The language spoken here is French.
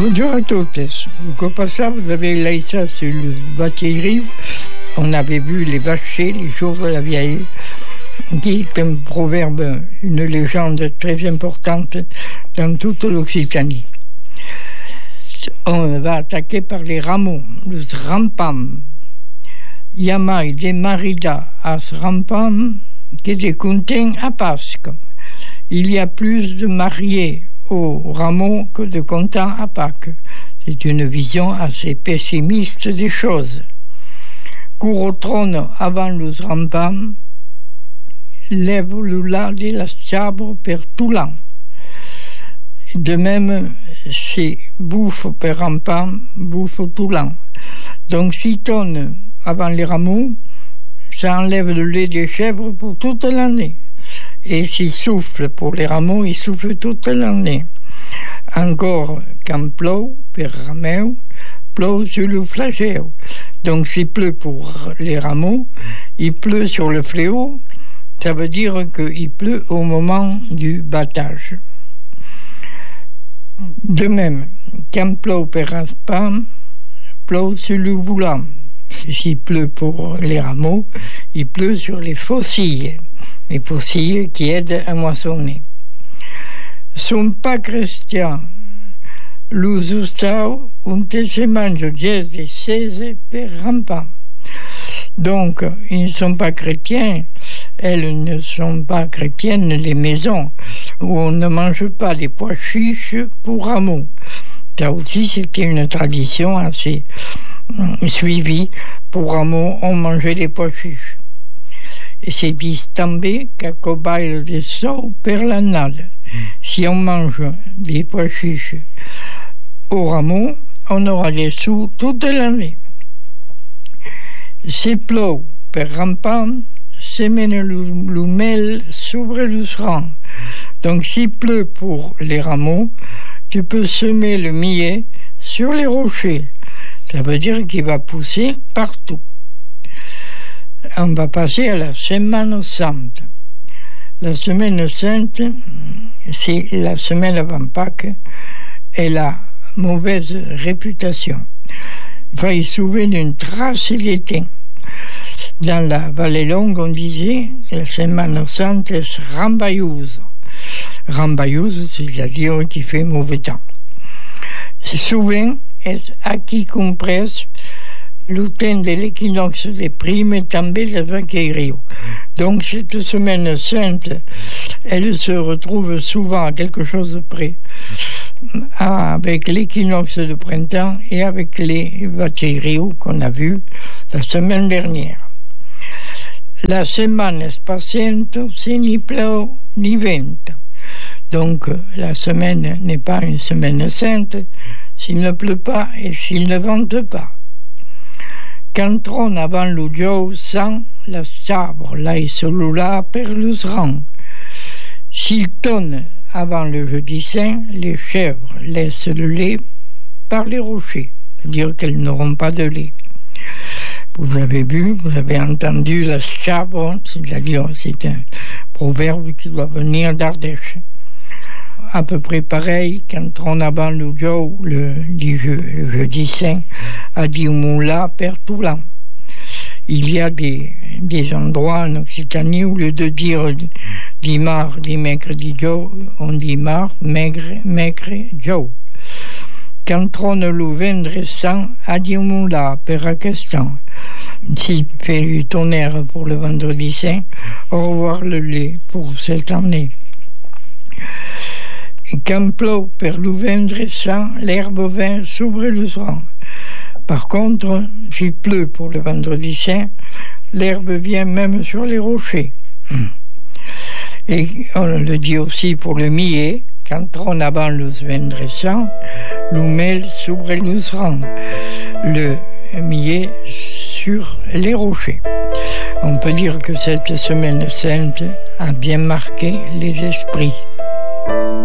Bonjour à tous. Au passage, vous avez là ça sur le bâtiment. On avait vu les vacher les jours de la vieille, qui est un proverbe, une légende très importante dans toute l'Occitanie. On va attaquer par les rameaux, les rampam. Yamai de marida as rampam que de content à Pâques. Il y a plus de mariés au rameau que de contents à Pâques. C'est une vision assez pessimiste des choses. Cours au trône avant le rampam, lève le la de la sabre per tout l'an. De même, c'est bouffe per rampam, bouffe tout l'an. Donc, si tonne avant les rameaux, ça enlève le lait des chèvres pour toute l'année. Et s'il souffle pour les rameaux, il souffle toute l'année. Encore, quand plou per rameu, plou sur le flageu. Donc, s'il pleut pour les rameaux, il pleut sur le fléau. Ça veut dire qu'il pleut au moment du battage. De même, quand plou per rampam, plou sur le voulant. S'il pleut pour les rameaux, il pleut sur les faucilles qui aident à moissonner. Sont pas chrétiens, los ustau un se mange 10 de 16 per rampam. Donc, ils ne sont pas chrétiens, elles ne sont pas chrétiennes, les maisons où on ne mange pas des pois chiches pour rameaux. Ça aussi, c'était une tradition assez suivie. Pour rameaux, on mangeait des pois chiches. Et c'est dit també qu'à cobaye de sou per l'année. Si on mange des pois chiches au rameau, on aura des sous toute l'année. Si plou per rampam, semene le mel sur le rang. Donc, s'il pleut pour les rameaux, tu peux semer le millet sur les rochers. Ça veut dire qu'il va pousser partout. On va passer à la Semaine Sainte. La Semaine Sainte, c'est la semaine avant Pâques, elle a mauvaise réputation. Il va y sauver d'une trace d'étain. Dans la vallée longue, on disait la Semaine Sainte est rambailleuse. Rambailleuse, c'est-à-dire qu'il fait mauvais temps. Souvent, est acquis compresse le temps de l'équinoxe des primes et també de vaquerio. Donc, cette Semaine Sainte, elle se retrouve souvent à quelque chose près, avec l'équinoxe de printemps et avec les vaquerios qu'on a vus la semaine dernière. La semaine spaziente, c'est ni plou ni vent. Donc, la semaine n'est pas une semaine sainte s'il ne pleut pas et s'il ne vente pas. Quand trône avant le jou sans la sabre, là et celui-là per le rang. S'il tonne avant le jeudi saint, les chèvres laissent le lait par les rochers, c'est-à-dire qu'elles n'auront pas de lait. Vous avez vu, vous avez entendu la sabre, c'est-à-dire c'est un proverbe qui doit venir d'Ardèche. À peu près pareil, quand on avant le jou, le jeudi saint, a dit moula per tout l'an. Il y a des endroits en Occitanie où, au lieu de dire dimar, mercredi jou, on dit mar, maigre jou. Quand trône le vendre sang, a dit moula per aquesta. S'il fait du tonnerre pour le vendredi saint, au revoir le lait pour cette année. Quand plou per le vendre sang, l'herbe vient s'ouvre le rang. Par contre, s'il pleut pour le vendredi saint, l'herbe vient même sur les rochers. Et on le dit aussi pour le millet, quand on avant le vendre sang, le mel s'ouvre le rang. Le millet sur les rochers. On peut dire que cette semaine sainte a bien marqué les esprits.